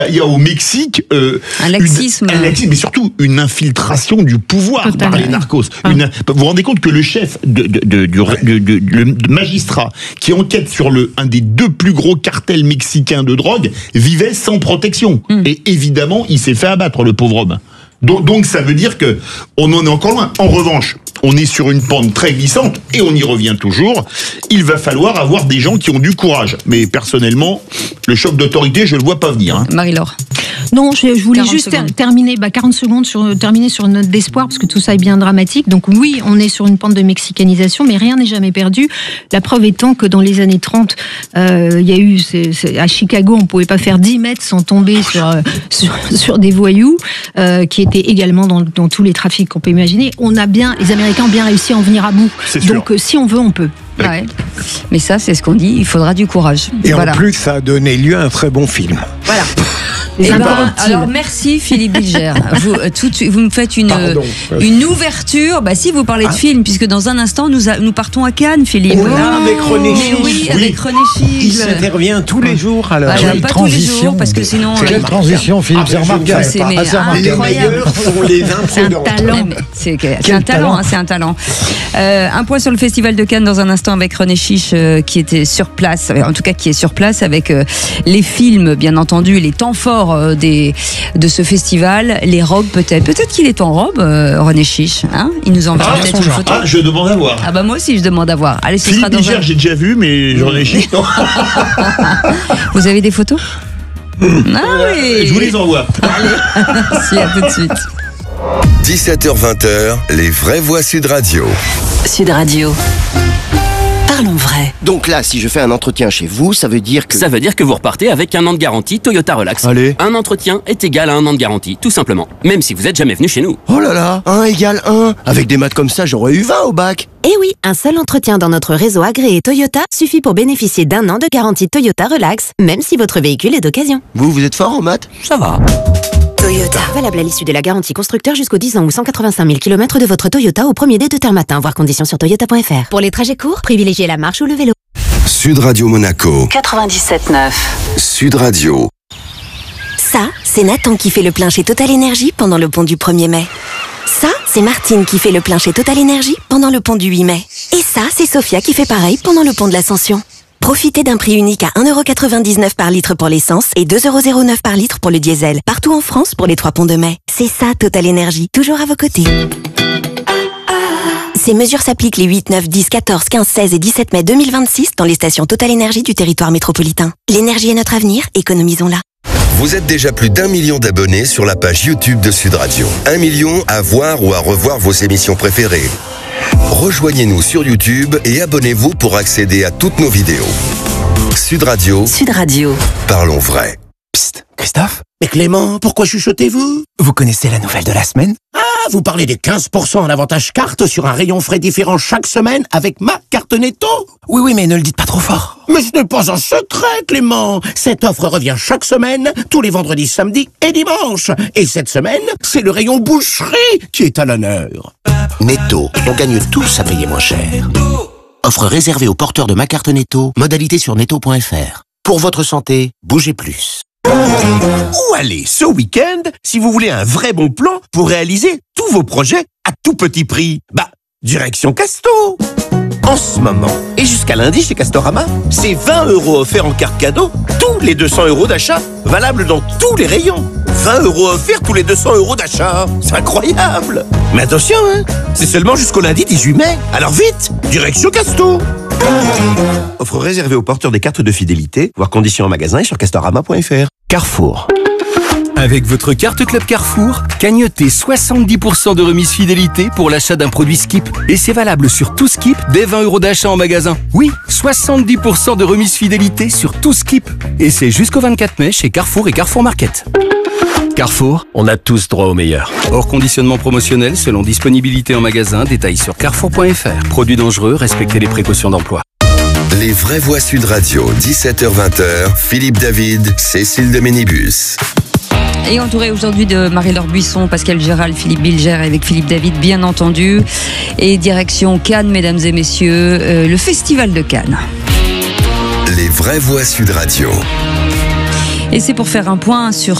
Il y a au Mexique un laxisme, mais surtout une infiltration du pouvoir par les narcos. Vous vous rendez compte que le chef le magistrat qui enquête sur un des 2 plus gros cartels mexicains de drogue vivait sans protection. Et évidemment, il s'est fait abattre, le pauvre homme. Donc ça veut dire que on en est encore loin. En revanche, on est sur une pente très glissante et on y revient toujours. Il va falloir avoir des gens qui ont du courage. Mais personnellement, le choc d'autorité, je le vois pas venir. Hein. Marie-Laure. Non, je voulais juste terminer 40 secondes terminer sur une note d'espoir parce que tout ça est bien dramatique. Donc oui, on est sur une pente de mexicanisation, mais rien n'est jamais perdu. La preuve étant que dans les années 30, il y a eu à Chicago, on pouvait pas faire 10 mètres sans tomber sur des voyous qui étaient également dans tous les trafics qu'on peut imaginer. Les Américains ont bien réussi à en venir à bout. Donc si on veut, on peut. Ouais. Mais ça, c'est ce qu'on dit, il faudra du courage. Et en plus, ça a donné lieu à un très bon film. Voilà. Alors merci Philippe Bilger. Vous me faites une ouverture. Si vous parlez de film, puisque dans un instant nous partons à Cannes, Philippe. Avec René Chiche. Oui, avec René Chiche. Il intervient tous les jours. Alors. Pas tous les jours, parce que sinon. Quelle transition, Philippe, c'est remarquable. C'est incroyable. C'est un talent. C'est un talent. Un point sur le Festival de Cannes dans un instant avec René Chiche qui était sur place, en tout cas qui est sur place avec les films, bien entendu, les temps forts de ce festival, les robes peut-être qu'il est en robe, René Chiche, hein, il nous envoie peut-être une photo. Je demande à voir. Moi aussi je demande à voir. Allez, Philippe Bilger, j'ai déjà vu, mais René Chiche non. Vous avez des photos? Oui. Je vous les envoie. Allez, merci, à tout de suite. 17h-20h, les vraies voix Sud Radio. Sud Radio. Parlons vrai. Donc là, si je fais un entretien chez vous, ça veut dire que... Ça veut dire que vous repartez avec 1 an de garantie Toyota Relax. Allez. Un entretien est égal à 1 an de garantie, tout simplement. Même si vous êtes jamais venu chez nous. Oh là là, 1 égale 1. Avec des maths comme ça, j'aurais eu 20 au bac. Eh oui, un seul entretien dans notre réseau agréé Toyota suffit pour bénéficier d'1 an de garantie Toyota Relax, même si votre véhicule est d'occasion. Vous êtes fort en maths? Ça va. Toyota. Valable à l'issue de la garantie constructeur jusqu'aux 10 ans ou 185 000 km de votre Toyota au premier dès 2h matin. Voir conditions sur toyota.fr. Pour les trajets courts, privilégiez la marche ou le vélo. Sud Radio Monaco. 97.9. Sud Radio. Ça, c'est Nathan qui fait le plein chez Total Énergie pendant le pont du 1er mai. Ça, c'est Martine qui fait le plein chez Total Énergie pendant le pont du 8 mai. Et ça, c'est Sophia qui fait pareil pendant le pont de l'Ascension. Profitez d'un prix unique à 1,99€ par litre pour l'essence et 2,09€ par litre pour le diesel. Partout en France pour les 3 ponts de mai. C'est ça, Total Énergie. Toujours à vos côtés. Ces mesures s'appliquent les 8, 9, 10, 14, 15, 16 et 17 mai 2026 dans les stations Total Énergie du territoire métropolitain. L'énergie est notre avenir, économisons-la. Vous êtes déjà plus d'1 million d'abonnés sur la page YouTube de Sud Radio. 1 million à voir ou à revoir vos émissions préférées. Rejoignez-nous sur YouTube et abonnez-vous pour accéder à toutes nos vidéos. Sud Radio. Sud Radio. Parlons vrai. Psst, Christophe? Mais Clément, pourquoi chuchotez-vous? Vous connaissez la nouvelle de la semaine? Vous parlez des 15% en avantage carte sur un rayon frais différent chaque semaine avec ma carte Netto? Oui, mais ne le dites pas trop fort. Mais ce n'est pas un secret, Clément. Cette offre revient chaque semaine, tous les vendredis, samedis et dimanches. Et cette semaine, c'est le rayon boucherie qui est à l'honneur. Netto, on gagne tous à payer moins cher. Offre réservée aux porteurs de ma carte Netto, modalité sur netto.fr. Pour votre santé, bougez plus. Où aller ce week-end si vous voulez un vrai bon plan pour réaliser tous vos projets à tout petit prix? Direction Casto. En ce moment, et jusqu'à lundi chez Castorama, c'est 20€ offerts en carte cadeau, tous les 200€ d'achat, valable dans tous les rayons. 20€ offerts tous les 200€ d'achat. C'est incroyable. Mais attention, c'est seulement jusqu'au lundi 18 mai. Alors vite, direction Casto. Offre réservée aux porteurs des cartes de fidélité, voir conditions en magasin et sur castorama.fr. Carrefour. Avec votre carte Club Carrefour, cagnotez 70% de remise fidélité pour l'achat d'un produit Skip. Et c'est valable sur tout Skip dès 20€ d'achat en magasin. Oui, 70% de remise fidélité sur tout Skip. Et c'est jusqu'au 24 mai chez Carrefour et Carrefour Market. Carrefour, on a tous droit au meilleur. Hors conditionnement promotionnel selon disponibilité en magasin, détails sur carrefour.fr. Produits dangereux, respectez les précautions d'emploi. Les vraies voix Sud Radio, 17h-20h, Philippe David, Cécile de Ménibus. Et entouré aujourd'hui de Marie-Laure Buisson, Pascal Gérald, Philippe Bilger, avec Philippe David bien entendu. Et direction Cannes, mesdames et messieurs, le Festival de Cannes. Les vraies voix Sud Radio. Et c'est pour faire un point sur